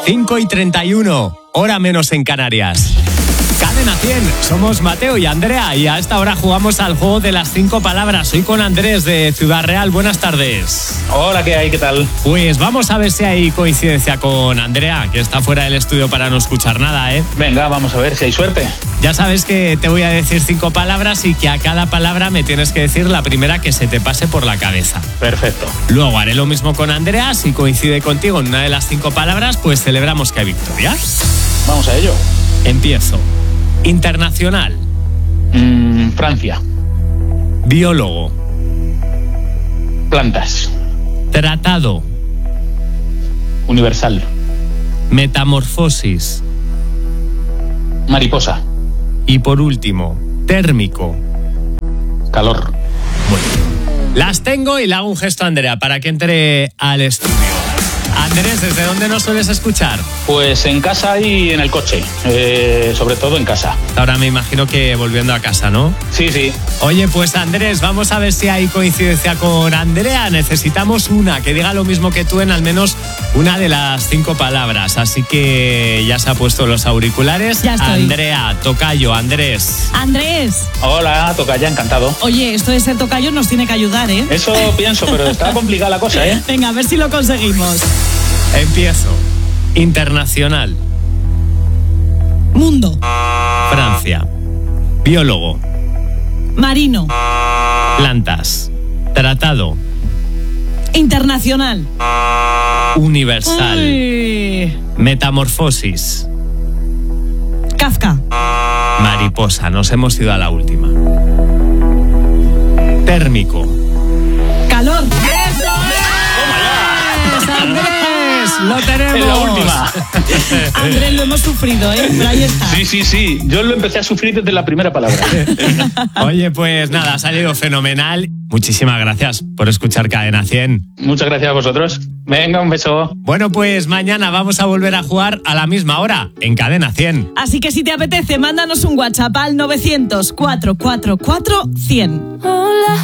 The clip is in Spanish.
5:31, hora menos en Canarias. Cadena 100, somos Mateo y Andrea y a esta hora jugamos al juego de las 5 palabras. Soy con Andrés de Ciudad Real, buenas tardes. Hola, ¿qué hay? ¿Qué tal? Pues vamos a ver si hay coincidencia con Andrea, que está fuera del estudio para no escuchar nada, ¿eh? Venga, vamos a ver si hay suerte. Ya sabes que te voy a decir 5 palabras y que a cada palabra me tienes que decir la primera que se te pase por la cabeza. Perfecto. Luego haré lo mismo con Andrea, si coincide contigo en una de las 5 palabras, pues celebramos que hay victoria. Vamos a ello. Empiezo. Internacional. Francia. Biólogo. Plantas. Tratado. Universal. Metamorfosis. Mariposa. Y por último, térmico. Calor. Bueno, las tengo y le hago un gesto a Andrea para que entre al estudio. Andrés, ¿desde dónde nos sueles escuchar? Pues en casa y en el coche, sobre todo en casa. Ahora me imagino que volviendo a casa, ¿no? Sí, sí. Oye, pues Andrés, vamos a ver si hay coincidencia con Andrea. Necesitamos una que diga lo mismo que tú en al menos una de las 5 palabras. Así que ya se ha puesto los auriculares. Ya estoy. Andrea, tocayo, Andrés. Andrés. Hola, tocaya, encantado. Oye, esto de ser tocayo nos tiene que ayudar, ¿eh? Eso pienso, pero está complicada la cosa, ¿eh? Venga, a ver si lo conseguimos. Empiezo. Internacional. Mundo. Francia. Biólogo. Marino. Plantas. Tratado. Internacional. Universal. Uy. Metamorfosis. Kafka. Mariposa. Nos hemos ido a la última. Térmico. Calor. ¡Eso es! ¡Andrés! ¡Lo tenemos! En la última. Andrés, lo hemos sufrido, ¿eh? Pero ahí está. Sí. Yo lo empecé a sufrir desde la primera palabra. Oye, pues nada, ha salido fenomenal. Muchísimas gracias por escuchar Cadena 100. Muchas gracias a vosotros. Venga, un beso. Bueno, pues mañana vamos a volver a jugar a la misma hora en Cadena 100. Así que si te apetece, mándanos un WhatsApp al 900 444 100. Hola.